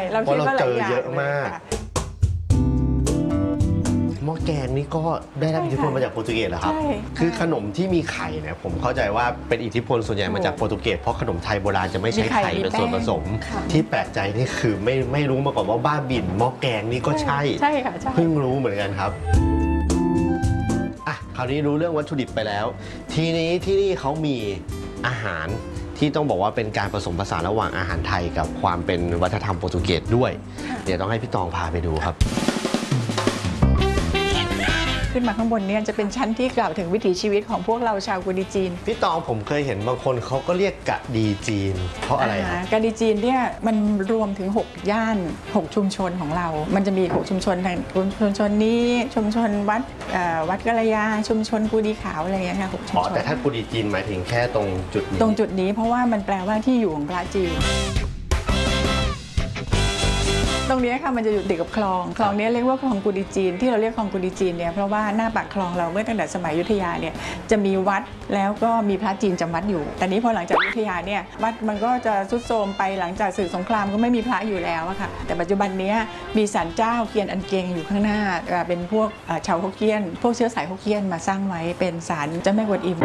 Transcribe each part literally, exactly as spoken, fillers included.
เราคิดว่าหลายอย่างเยอะมากหม้อแกงนี่ก็ได้รับอิทธิพลมาจากโปรตุเกสเหรอครับคือขนมที่มีไข่เนี่ยผมเข้าใจว่าเป็นอิทธิพลส่วนใหญ่มาจากโปรตุเกสเพราะขนมไทยโบราณจะไม่ใช้ไข่เป็นส่วนผสมที่แปลกใจนี่คือไม่ไม่รู้มาก่อนว่าบ้าบิ่นหม้อแกงนี่ก็ใช่ใช่ค่ะใช่เพิ่งรู้เหมือนกันครับอ่ะคราวนี้รู้เรื่องวัตถุดิบไปแล้วทีนี้ที่นี่เขามีอาหารที่ต้องบอกว่าเป็นการผสมผสานระหว่างอาหารไทยกับความเป็นวัฒนธรรมโปรตุเกสด้วยเดี๋ยวต้องให้พี่ตองพาไปดูครับขึ้นมาข้างบนเนี่ยจะเป็นชั้นที่กล่าวถึงวิถีชีวิตของพวกเราชาวกูดีจีนพี่ตองผมเคยเห็นบางคนเขาก็เรียกกะดีจีนเพราะอะไรครับกะดีจีนเนี่ยมันรวมถึงหกย่านหกชุมชนของเรา มันจะมีหกชุมชนทางชุมชนนี้ชุมชนวัดวัดกะระยาชุมชนกูดีขาวอะไรอย่างเงี้ยค่ะหกชุมชนอ๋อแต่ถ้ากูดีจีนหมายถึงแค่ตรงจุดนี้ตรงจุดนี้เพราะว่ามันแปลว่าที่อยู่ของพระจีนตรงนี้ค่ะมันจะอยู่ติดกับคลองคลองนี้เรียกว่าคลองกูดีจีนที่เราเรียกคลองกูดีจีนเนี่ยเพราะว่าหน้าปากคลองเราเมื่อตั้งแต่สมัยอยุธยาเนี่ยจะมีวัดแล้วก็มีพระจีนจำวัดอยู่แต่นี้พอหลังจากอยุธยาเนี่ยวัดมันก็จะทรุดโทรมไปหลังจากศึกสงครามก็ไม่มีพระอยู่แล้วอะค่ะแต่ปัจจุบันนี้มีศาลเจ้าเกียนอันเกงอยู่ข้างหน้าเป็นพวกชาวฮกเกี้ยนพวกเชื้อสายฮกเกี้ยนมาสร้างไว้เป็นศาลเจ้าแม่กวนอิม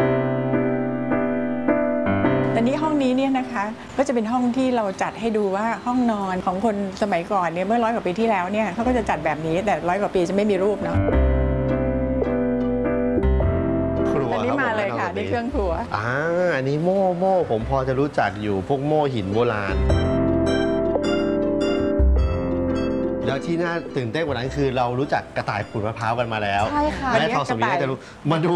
แต่นี้ห้องนี้เนี่ยนะคะก็จะเป็นห้องที่เราจัดให้ดูว่าห้องนอนของคนสมัยก่อนเนี่ยเมื่อร้อยกว่าปีที่แล้วเนี่ยเขาก็จะจัดแบบนี้แต่ร้อยกว่าปีจะไม่มีรูปเนาะครัวอันนี้มาเลยค่ะนี่เครื่องครัวอ่าอันนี้โม่โม่ผมพอจะรู้จักอยู่พวกโม่หินโบราณแล้วที่น่าตื่นเต้นกว่านั้นคือเรารู้จักกระต่ายขูดมะพร้าวกันมาแล้วใช่ค่ะแม่ทองสมิธน่าจะรู้มาดู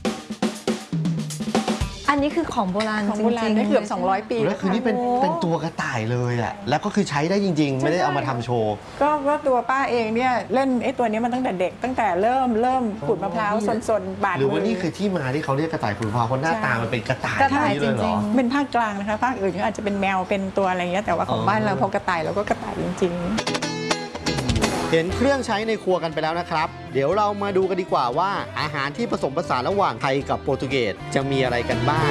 อันนี้คือของโบราณของโบราณได้เกือบสองร้อยปีแล้วคือนี่เป็นเป็นตัวกระต่ายเลยอ่ะแล้วก็คือใช้ได้จริงๆไม่ได้เอามาทำโชว์ก็ก็ตัวป้าเองเนี่ยเล่นไอ้ตัวนี้มาตั้งแต่เด็กตั้งแต่เริ่มเริ่มขูดมะพร้าวซนๆบาดมือหรือว่านี่คือที่มาที่เขาเรียกกระต่ายขูดมะพร้าวเพราะหน้าตามันเป็นกระต่ายจริงๆเป็นภาคกลางนะคะภาคอื่นก็อาจจะเป็นแมวเป็นตัวอะไรเงี้ยแต่ว่าของบ้านเราพอกระต่ายเราก็กระต่ายจริงๆเห็นเครื่องใช้ในครัวกันไปแล้วนะครับเดี๋ยวเรามาดูกันดีกว่าว่าอาหารที่ผสมผสานระหว่างไทยกับโปรตุเกสจะมีอะไรกันบ้าง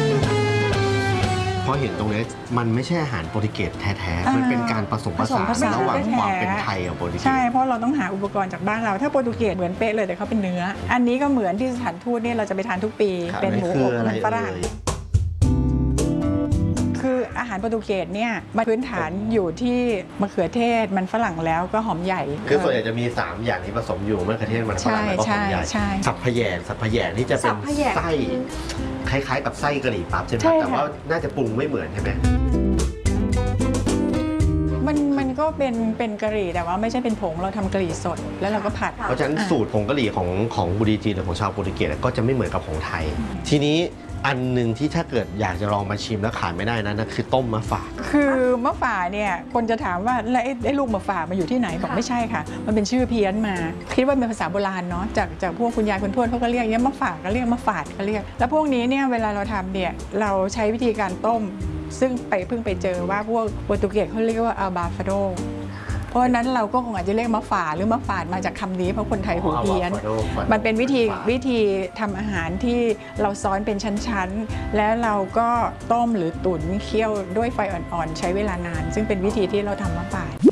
เพราะเห็นตรงนี้มันไม่ใช่อาหารโปรตุเกสแท้ๆมันเป็นการผสมผสานระหว่างความเป็นไทยกับโปรตุเกสใช่เพราะเราต้องหาอุปกรณ์จากบ้านเราถ้าโปรตุเกสเหมือนเป๊ะเลยแต่เขาเป็นเนื้ออันนี้ก็เหมือนที่สถานทูตเนี่ยเราจะไปทานทุกปีเป็นหมูอบมันฝรั่งคืออาหารโปรตุเกสเนี่ยมันพื้นฐานอยู่ที่มะเขือเทศมันฝรั่งแล้วก็หอมใหญ่คือส่วนใหญ่จะมีสามอย่างที่ผสมอยู่มะเขือเทศมันฝรั่งแล้วก็หอมใหญ่สับพะแยงสับพะแยงนี่จะเป็นไส้คล้ายๆกับไส้กะหรี่ปั๊บใช่ไหมแต่ว่าน่าจะปรุงไม่เหมือนใช่ไหมมันมันก็เป็นเป็นกะหรี่แต่ว่าไม่ใช่เป็นผงเราทำกะหรี่สดแล้วเราก็ผัดเพราะฉะนั้นสูตรผงกะหรี่ของของบูดีจีนหรือของชาวโปรตุเกสก็จะไม่เหมือนกับของไทยทีนี้อันหนึ่งที่ถ้าเกิดอยากจะลองมาชิมแล้วขาดไม่ได้นะนั่นคือต้มมะฝาดคือมะฝาดเนี่ยคนจะถามว่าแล้วไอ้ลูกมะฝาดมาอยู่ที่ไหนบอกไม่ใช่ค่ะมันเป็นชื่อเพี้ยนมาคิดว่าเป็นภาษาโบราณเนาะจากจากพวกคุณยายคุณทวดเขาก็เรียกเนี้ยมะฝาดก็เรียกมะฝาดก็เรียกแล้วพวกนี้เนี่ยเวลาเราทำเนี่ยเราใช้วิธีการต้มซึ่งไปเพิ่งไปเจอว่าพวกโปรตุเกสเขาเรียกว่าอัลบาฟาโดเพราะนั้นเราก็คงอาจจะเรียกมะฝาดหรือมะฝาดมาจากคำนี้เพราะคนไทยหูเพี้ยนมันเป็นวิธีวิธีทำอาหารที่เราซ้อนเป็นชั้นๆแล้วเราก็ต้มหรือตุ๋นเคี่ยวด้วยไฟอ่อนๆใช้เวลานานซึ่งเป็นวิธีที่เราทำมะฝาด